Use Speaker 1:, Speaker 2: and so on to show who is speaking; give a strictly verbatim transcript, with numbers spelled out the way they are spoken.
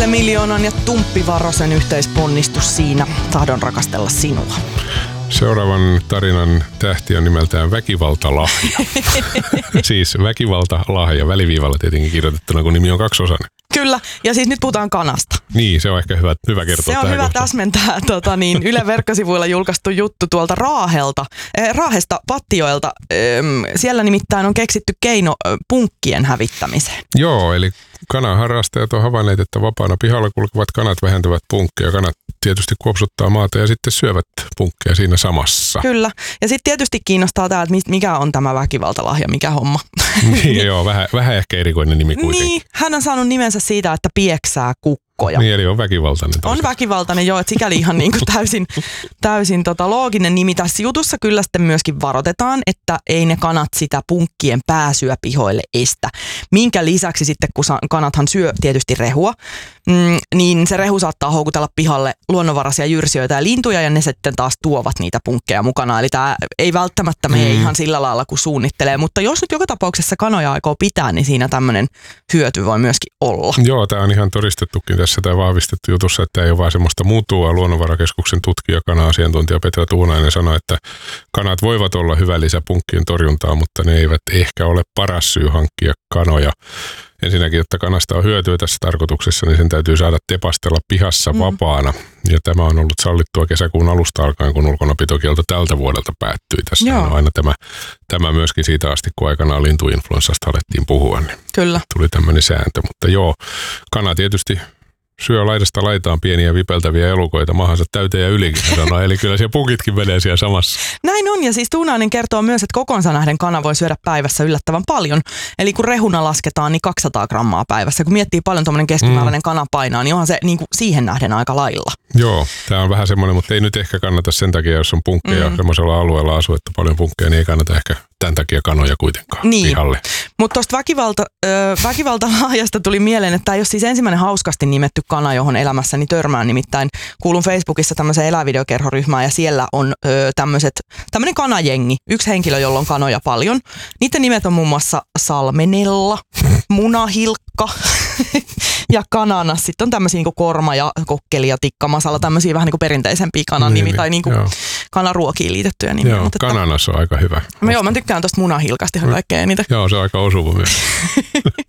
Speaker 1: Ville Miljoonan ja Tumppi Varosen yhteisponnistus siinä Tahdon rakastella sinua.
Speaker 2: Seuraavan tarinan tähti on nimeltään Väkivaltalahja. Siis Väkivaltalahja, väliviivalla tietenkin kirjoitettuna, kun nimi on kaksiosainen.
Speaker 1: Kyllä, ja siis nyt puhutaan kanasta.
Speaker 2: Niin, se on ehkä hyvä, hyvä kertoa
Speaker 1: Se on
Speaker 2: tähän
Speaker 1: hyvä
Speaker 2: kohtaan.
Speaker 1: täsmentää tota niin, Yle verkkosivuilla julkaistu juttu tuolta Raahelta, eh, Raahesta Pattijoelta. Eh, siellä nimittäin on keksitty keino eh, punkkien hävittämiseen.
Speaker 2: Joo, eli kanaharrastajat on havainneet, että vapaana pihalla kulkevat kanat vähentävät punkkeja. Kanat tietysti kuopsuttaa maata ja sitten syövät punkkeja siinä samassa.
Speaker 1: Kyllä, ja sitten tietysti kiinnostaa tämä, että mikä on tämä väkivaltalahja, mikä homma.
Speaker 2: Niin, joo, vähän, vähän ehkä erikoinen nimi kuitenkin.
Speaker 1: Niin, hän on saanut nimensä siitä, että pieksää kukkoja.
Speaker 2: Niin, eli on väkivaltainen.
Speaker 1: On väkivaltainen, joo, että sikäli ihan niin kuin täysin, täysin tota looginen nimi. Tässä jutussa kyllä sitten myöskin varoitetaan, että ei ne kanat sitä punkkien pääsyä pihoille estä. Minkä lisäksi sitten, kun kanathan syö tietysti rehua, mm, niin se rehu saattaa houkutella pihalle luonnonvaraisia jyrsijöitä ja lintuja, ja ne sitten taas tuovat niitä punkkeja mukana. Eli tämä ei välttämättä mene mm. ihan sillä lailla, kun suunnittelee, mutta jos nyt joka tapauksessa kanoja aikoo pitää, niin siinä tämmöinen hyöty voi myöskin olla.
Speaker 2: Joo, tämä on ihan todistettukin tässä tai vahvistettu jutussa, että ei ole vaan semmoista mutua. Luonnonvarakeskuksen tutkija, kana-asiantuntija Petra Tuunainen sanoi, että kanat voivat olla hyvä lisä punkkien torjuntaa, mutta ne eivät ehkä ole paras syy hankkia kanoja. Ensinnäkin, että kanasta on hyötyä tässä tarkoituksessa, niin sen täytyy saada tepastella pihassa mm. vapaana. Ja tämä on ollut sallittua kesäkuun alusta alkaen, kun ulkonapitokielto tältä vuodelta päättyi. Tässä on aina tämä, tämä myöskin siitä asti, kun aikanaan lintuinfluenssasta alettiin puhua. Niin
Speaker 1: Kyllä.
Speaker 2: Tuli tämmöinen sääntö, mutta joo, kana tietysti syö laidasta laitaan pieniä vipeltäviä elukoita mahansa täyteen ja ylikin, sanoo. Eli kyllä siellä punkitkin menee siellä samassa.
Speaker 1: Näin on, ja siis Tuunainen kertoo myös, että kokonsa nähden kana voi syödä päivässä yllättävän paljon. Eli kun rehuna lasketaan, niin kaksisataa grammaa päivässä. Kun miettii paljon tuommoinen keskimääräinen mm. kana painaa, niin onhan se niin kuin siihen nähden aika lailla.
Speaker 2: Joo, tämä on vähän semmoinen, mutta ei nyt ehkä kannata sen takia, jos on punkkeja mm. semmoisella alueella asuu, että paljon punkkeja, niin ei kannata ehkä tämän takia kanoja kuitenkaan
Speaker 1: niin.
Speaker 2: pihalle.
Speaker 1: Mutta tuosta väkivalta, ö, väkivaltalahjasta tuli mieleen, että tämä ei ole siis ensimmäinen hauskasti nimetty kana, johon elämässäni törmään. Nimittäin kuulun Facebookissa tämmöiseen elävideokerhoryhmään ja siellä on ö, tämmöiset, tämmöinen kanajengi. Yksi henkilö, jolla on kanoja paljon. Niiden nimet on muun muassa Salmenella, Munahilkka ja Kanana. Sitten on tämmöisiä niin kuin Korma ja Kokkeli ja Tikkamasala, tämmöisiä vähän niin kuin perinteisempiä kanan nimi niin, tai niin kuin kanaruokiin liitettyjä nimiä.
Speaker 2: Joo,
Speaker 1: mutta
Speaker 2: Kananas on aika hyvä.
Speaker 1: Mä, joo, mä tykkään tosta Munahilkasta ihan kaikkein eniten.
Speaker 2: Joo, se on aika osuva myös.